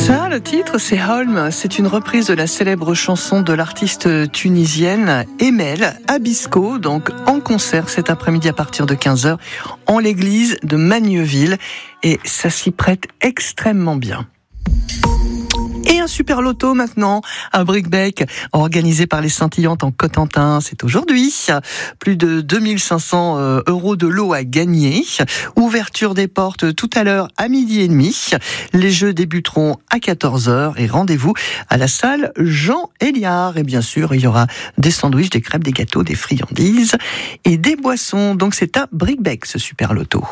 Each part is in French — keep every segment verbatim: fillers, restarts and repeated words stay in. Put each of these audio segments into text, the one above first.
Ça, le titre, c'est Holm. C'est une reprise de la célèbre chanson de l'artiste tunisienne Emel Abisco, donc en concert cet après-midi à partir de quinze heures en l'église de Magneuville. Et ça s'y prête extrêmement bien. Et un super loto maintenant à Bricbec, organisé par les Scintillantes en Cotentin. C'est aujourd'hui. Plus de deux mille cinq cents euros de lot à gagner. Ouverture des portes tout à l'heure à midi et demi. Les jeux débuteront à quatorze heures et rendez-vous à la salle Jean Héliard. Et bien sûr, il y aura des sandwichs, des crêpes, des gâteaux, des friandises et des boissons. Donc c'est à Bricbec ce super loto.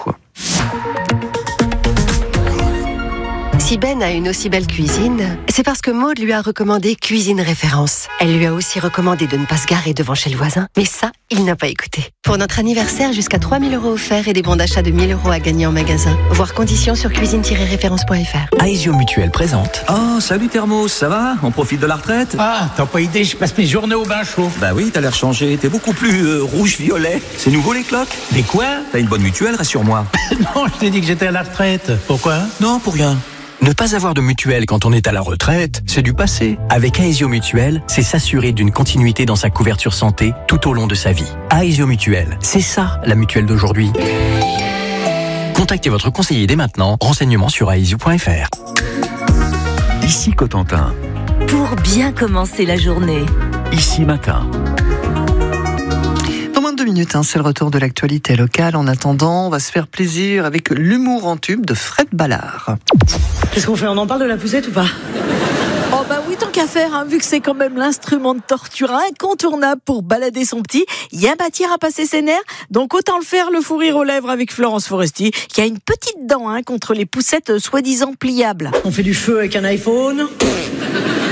Si Ben a une aussi belle cuisine, c'est parce que Maud lui a recommandé Cuisine Référence. Elle lui a aussi recommandé de ne pas se garer devant chez le voisin. Mais ça, il n'a pas écouté. Pour notre anniversaire, jusqu'à trois mille euros offerts et des bons d'achat de mille euros à gagner en magasin. Voir conditions sur cuisine tiret référence point f r. Aesio Mutuel présente. Oh, salut Thermos, ça va? On profite de la retraite? Ah, t'as pas idée, je passe mes journées au bain chaud. Bah oui, t'as l'air changé, t'es beaucoup plus euh, rouge-violet. C'est nouveau les cloques? Mais quoi? T'as une bonne mutuelle, rassure-moi. Non, je t'ai dit que j'étais à la retraite. Pourquoi? Non, pour rien. Ne pas avoir de mutuelle quand on est à la retraite, c'est du passé. Avec Aesio Mutuel, c'est s'assurer d'une continuité dans sa couverture santé tout au long de sa vie. Aesio Mutuel, c'est ça la mutuelle d'aujourd'hui. Contactez votre conseiller dès maintenant. Renseignements sur aesio point f r. Ici Cotentin. Pour bien commencer la journée. Ici Matin. Dans moins de deux minutes, hein, c'est le retour de l'actualité locale. En attendant, on va se faire plaisir avec l'humour en tube de Fred Ballard. Qu'est-ce qu'on fait? On en parle de la poussette ou pas? Oh bah oui, tant qu'à faire, hein, vu que c'est quand même l'instrument de torture incontournable pour balader son petit, il y a matière à passer ses nerfs, donc autant le faire, le fou rire aux lèvres avec Florence Foresti, qui a une petite dent hein, contre les poussettes soi-disant pliables. On fait du feu avec un iPhone.